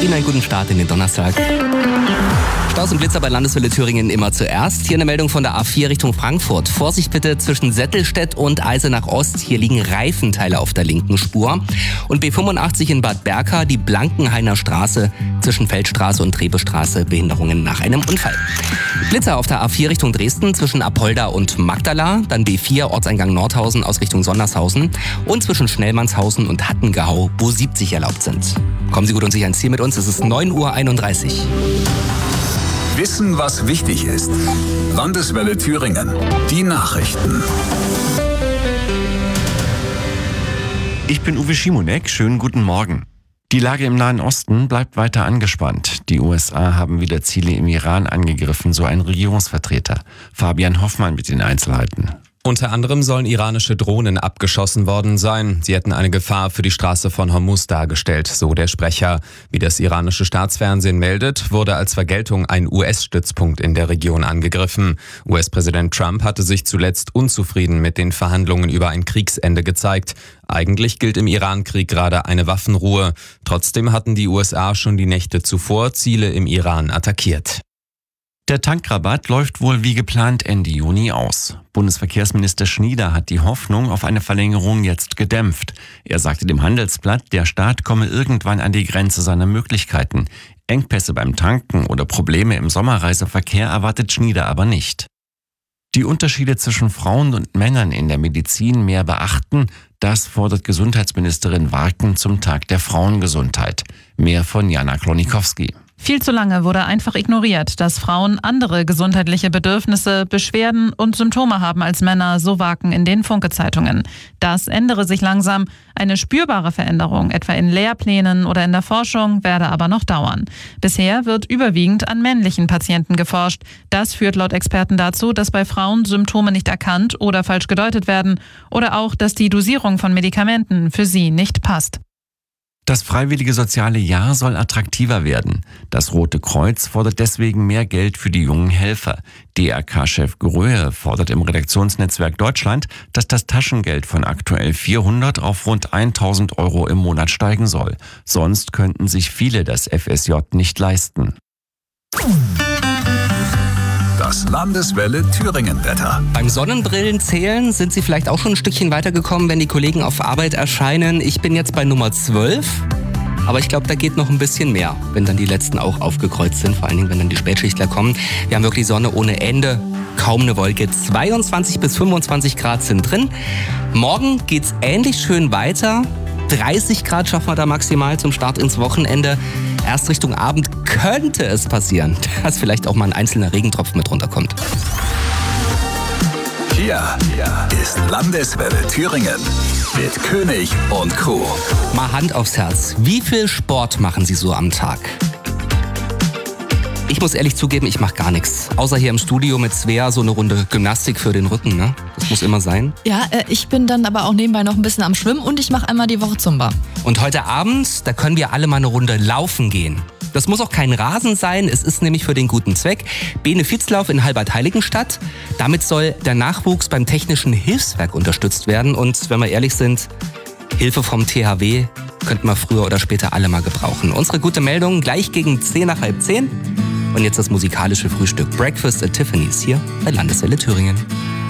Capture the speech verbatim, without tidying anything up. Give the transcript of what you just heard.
Ihnen einen guten Start in den Donnerstag. Staus und Blitzer bei Landeswelle Thüringen immer zuerst. Hier eine Meldung von der A vier Richtung Frankfurt. Vorsicht bitte zwischen Settelstedt und Eisenach Ost. Hier liegen Reifenteile auf der linken Spur. Und B fünfundachtzig in Bad Berka, die Blankenhainer Straße zwischen Feldstraße und Trebestraße. Behinderungen nach einem Unfall. Blitzer auf der A vier Richtung Dresden zwischen Apolda und Magdala. Dann B vier Ortseingang Nordhausen aus Richtung Sondershausen. Und zwischen Schnellmannshausen und Hattengau, wo siebzig erlaubt sind. Kommen Sie gut und sicher ins Ziel mit uns. Es ist neun Uhr einunddreißig. Wissen, was wichtig ist. Landeswelle Thüringen. Die Nachrichten. Ich bin Uwe Schimonek. Schönen guten Morgen. Die Lage im Nahen Osten bleibt weiter angespannt. Die U S A haben wieder Ziele im Iran angegriffen, so ein Regierungsvertreter. Fabian Hoffmann mit den Einzelheiten. Unter anderem sollen iranische Drohnen abgeschossen worden sein. Sie hätten eine Gefahr für die Straße von Hormuz dargestellt, so der Sprecher. Wie das iranische Staatsfernsehen meldet, wurde als Vergeltung ein U S-Stützpunkt in der Region angegriffen. U S-Präsident Trump hatte sich zuletzt unzufrieden mit den Verhandlungen über ein Kriegsende gezeigt. Eigentlich gilt im Iran-Krieg gerade eine Waffenruhe. Trotzdem hatten die U S A schon die Nächte zuvor Ziele im Iran attackiert. Der Tankrabatt läuft wohl wie geplant Ende Juni aus. Bundesverkehrsminister Schnieder hat die Hoffnung auf eine Verlängerung jetzt gedämpft. Er sagte dem Handelsblatt, der Staat komme irgendwann an die Grenze seiner Möglichkeiten. Engpässe beim Tanken oder Probleme im Sommerreiseverkehr erwartet Schnieder aber nicht. Die Unterschiede zwischen Frauen und Männern in der Medizin mehr beachten, das fordert Gesundheitsministerin Warken zum Tag der Frauengesundheit. Mehr von Jana Klonikowski. Viel zu lange wurde einfach ignoriert, dass Frauen andere gesundheitliche Bedürfnisse, Beschwerden und Symptome haben als Männer, so Warken in den Funke-Zeitungen. Das ändere sich langsam. Eine spürbare Veränderung, etwa in Lehrplänen oder in der Forschung, werde aber noch dauern. Bisher wird überwiegend an männlichen Patienten geforscht. Das führt laut Experten dazu, dass bei Frauen Symptome nicht erkannt oder falsch gedeutet werden oder auch, dass die Dosierung von Medikamenten für sie nicht passt. Das freiwillige soziale Jahr soll attraktiver werden. Das Rote Kreuz fordert deswegen mehr Geld für die jungen Helfer. D R K-Chef Gröhe fordert im Redaktionsnetzwerk Deutschland, dass das Taschengeld von aktuell vierhundert auf rund tausend Euro im Monat steigen soll. Sonst könnten sich viele das F S J nicht leisten. Das Landeswelle Thüringen-Wetter. Beim Sonnenbrillenzählen sind Sie vielleicht auch schon ein Stückchen weitergekommen, wenn die Kollegen auf Arbeit erscheinen. Ich bin jetzt bei Nummer zwölf, aber ich glaube, da geht noch ein bisschen mehr, wenn dann die letzten auch aufgekreuzt sind, vor allen Dingen, wenn dann die Spätschichtler kommen. Wir haben wirklich Sonne ohne Ende, kaum eine Wolke. zweiundzwanzig bis fünfundzwanzig Grad sind drin. Morgen geht's ähnlich schön weiter. dreißig Grad schaffen wir da maximal zum Start ins Wochenende. Erst Richtung Abend könnte es passieren, dass vielleicht auch mal ein einzelner Regentropfen mit runterkommt. Hier, hier ist Landeswelle Thüringen mit König und Co. Mal Hand aufs Herz. Wie viel Sport machen Sie so am Tag? Ich muss ehrlich zugeben, ich mache gar nichts. Außer hier im Studio mit Svea so eine Runde Gymnastik für den Rücken, ne? Das muss immer sein. Ja, äh, ich bin dann aber auch nebenbei noch ein bisschen am Schwimmen und ich mache einmal die Woche Zumba. Und heute Abend, da können wir alle mal eine Runde laufen gehen. Das muss auch kein Rasen sein, es ist nämlich für den guten Zweck. Benefizlauf in Halbert-Heiligenstadt. Damit soll der Nachwuchs beim Technischen Hilfswerk unterstützt werden. Und wenn wir ehrlich sind, Hilfe vom T H W könnten wir früher oder später alle mal gebrauchen. Unsere gute Meldung gleich gegen zehn nach halb zehn. Und jetzt das musikalische Frühstück Breakfast at Tiffany's hier bei Landeswelle Thüringen.